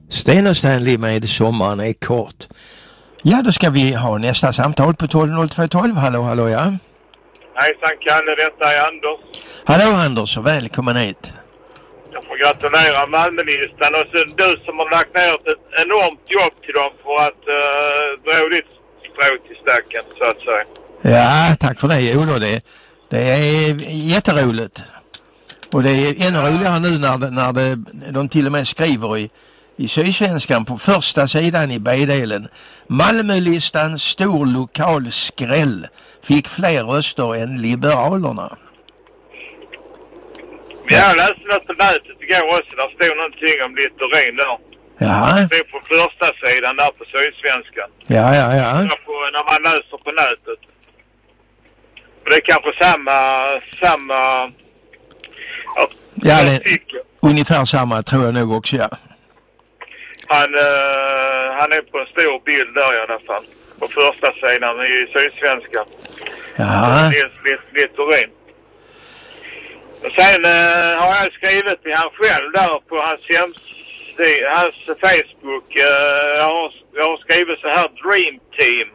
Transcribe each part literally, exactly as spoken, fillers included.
Sten och Stanley med Sommaren är kort. Ja, då ska vi ha nästa samtal på tolv noll två tolv. Hallå, hallå, ja. Hejsan Kalle, detta är Anders. Hallå Anders, och välkommen hit. Jag får gratulera Malmölistan och så du som har lagt ner ett enormt jobb till dem för att uh, dra ditt strå till stacken, så att säga. Ja, tack för det, Olof. Det, det är jätteroligt. Och det är ännu roligare nu när, det, när det, de till och med skriver i, i Sydsvenskan på första sidan i B-delen. Malmölistan stor lokal skräll fick fler röster än Liberalerna. Jag läste något på nätet igår också. Där stod någonting om Littorin där. Ja. Det stod på första sidan där på Sydsvenskan. Ja, ja, ja. På, när man läser på nätet. Och det är kanske samma... samma ja, ja det, ungefär samma tror jag nog också, ja. Han, uh, han är på en stor bild där i alla fall. På första sidan i Sydsvenskan. Ja. Littorin. Och sen uh, har jag skrivit till han själv där på hans hemsida, hans Facebook. Uh, jag, har, jag har skrivit så här Dream Team.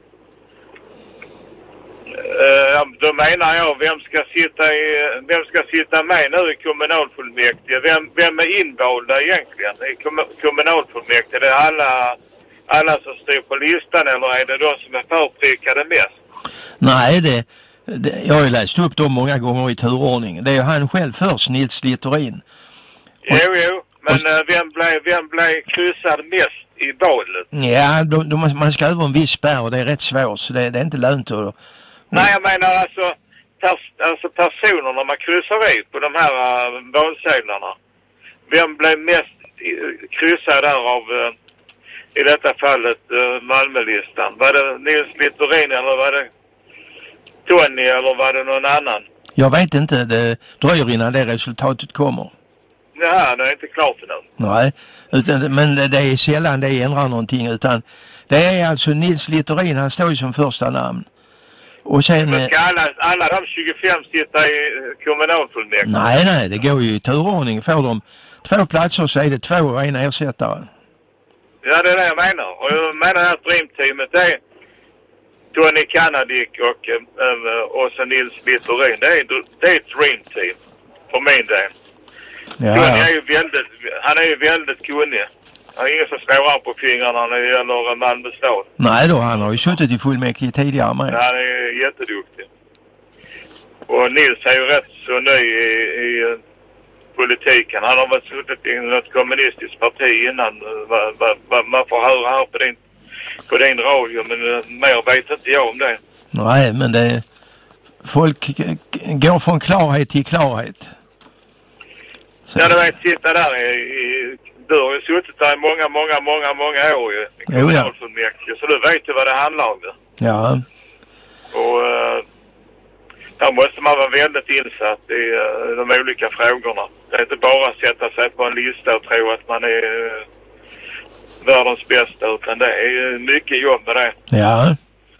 Uh, då menar jag vem ska sitta i, vem ska sitta med nu i kommunalfullmäktige? Vem, vem är invalda egentligen i kom, kommunalfullmäktige? Det är alla, alla som står på listan, eller är det de som är förprickade mest? Nej, det, det, jag har ju läst upp dem många gånger i turordning. Det är ju han själv först, Nils Littorin. Och, jo, jo. Men och, vem blev vem blev kryssad mest i valet? Ja, då, då man, man ska över en viss spärr och det är rätt svårt, så det, det är inte lönt att... Nej, jag menar alltså, pers, alltså personerna man kryssar i på de här uh, valsedlarna. Vem blev mest uh, kryssad där av, uh, i detta fallet, uh, Malmölistan? Var det Nils Littorin eller var det Tony eller var det någon annan? Jag vet inte, det dröjer innan det resultatet kommer. Ja, det är inte klart för nu. Nej, utan, men det är sällan det ändrar någonting, utan det är alltså Nils Littorin, han står ju som första namn. Och sen, men ska alla, alla de tjugofem sitta i kommunalfullmäktige? Nej, nej, det går ju i turordning. Får de två platser så är det två och en ersättare. Ja, det är det jag menar. Och jag menar att Dreamteamet det är Tony Kanadik och, och så Nils Littorin. Det är, det är ett Dreamteam för min del. Ja. Tony är ju väldigt, han är ju väldigt kunnig. Han är ingen som slår av på fingrarna när det gäller Malmö stad. Nej då, han har ju suttit i fullmäktige tidigare med. Ja, han är jätteduktig. Och Nils är ju rätt så ny i, i politiken. Han har varit suttit i något kommunistiskt parti innan. Va, va, va, man får höra här på din, på din radio, men mer vet inte jag om det. Nej, men det folk går från klarhet till klarhet. Så. Ja, du vet, sitta där i... i du har ju suttit där i många, många, många, många år ju. I kommunalfullmäktige, så du vet ju vad det handlar om det. Ja. Och uh, där måste man vara väldigt insatt i uh, de olika frågorna. Det är inte bara att sätta sig på en lista och tro att man är uh, världens bästa, utan det är mycket jobb med det. Ja.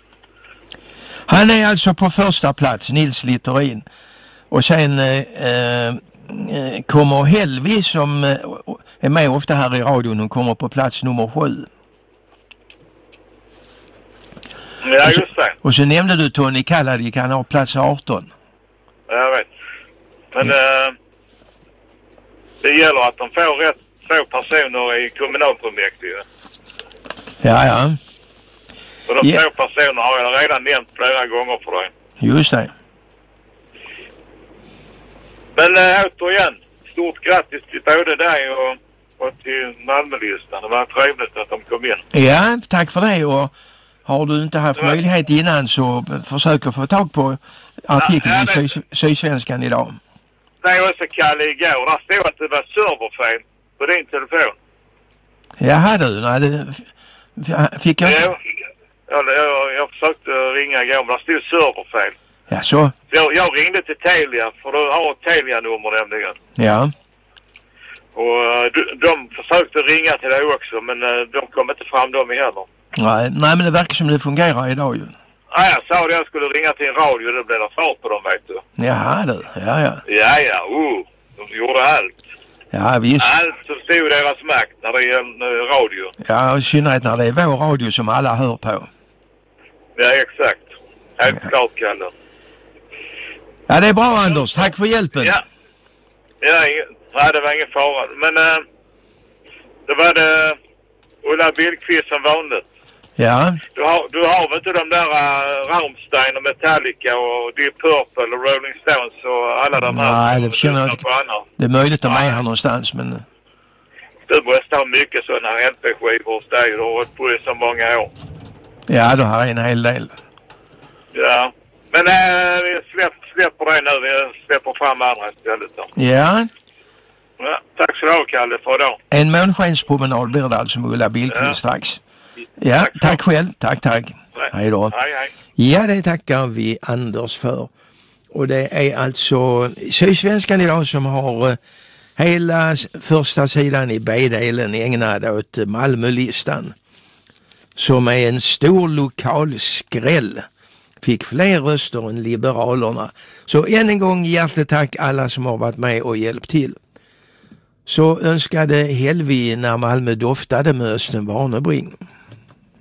Han är alltså på första plats, Nils Littorin. Och sen uh, uh, kommer Helvi som... Uh, är med ofta här i radion. Hon kommer på plats nummer sju. Ja, just det. Och så nämnde du Tony Kaladik, han har plats arton. Ja, jag vet. Men ja. eh, det gäller att de får rätt få personer i kommunalfullmäktige. Ja, ja. Och de ja. två personer har jag redan nämnt flera gånger för dig. Just det. Men äh, återigen, stort grattis till både dig och och till Malmölistan. Det var trevligt att de kom in. Ja, tack för det. Och har du inte haft ja. möjlighet innan så försök att få tag på artikeln ja, ja, i Sy- Sydsvenskan idag. Det är också Kalle igår. Där stod att det var serverfel på din telefon. Jaha du, nej det fick jag... Ja, jag, jag, jag försökte ringa igår, men där stod serverfel. Ja, så? Jag, jag ringde till Telia, för du har ett Telia-nummer nämligen. Ja. Och de, de försökte ringa till dig också, men de kom inte fram dem heller. Nej, nej, men det verkar som det fungerar idag ju. Ja, jag sa det, jag skulle ringa till en radio, det blev det fart på dem, vet du. Jaha du, ja ja. Ja, ja, oh, de gjorde allt. Ja, visst. Allt som stod i deras makt när det gäller radio. Ja, i synnerhet när det är vår radio som alla hör på. Ja, exakt. Helt ja. klart, Kalle. Ja, det är bra, Anders. Tack för hjälpen. Ja, ja, nej, det var ingen fara. Men äh, det var det Ulla Billqvist som vanligt. Ja. Du har, du har väl inte de där uh, Rammstein och Metallica och Deep Purple och Rolling Stones och alla de här? Nej, det känner jag inte. Det är möjligt att de är här någonstans, men... Du måste ha mycket sådana här L P-skivor hos dig. Du har hållit på i så många år. Ja, då har jag en hel del. Ja, men äh, vi släpper, släpper det nu. Vi släpper fram andra istället då. Ja. Ja, tack så du, Kalle, för idag. En månskenspromenad blir det alltså med Ulla Billqvist ja. strax. Ja, tack, tack själv. Tack, tack. Nej. Hej då. Hej, hej. Ja, det tackar vi Anders för. Och det är alltså Sydsvenskan idag som har uh, hela första sidan i B-delen ägnad åt Malmölistan. Som är en stor lokal skräll. Fick fler röster än Liberalerna. Så än en gång hjärtligt tack alla som har varit med och hjälpt till. Så önskade Helvi när Malmö doftade med Östen Warnerbring.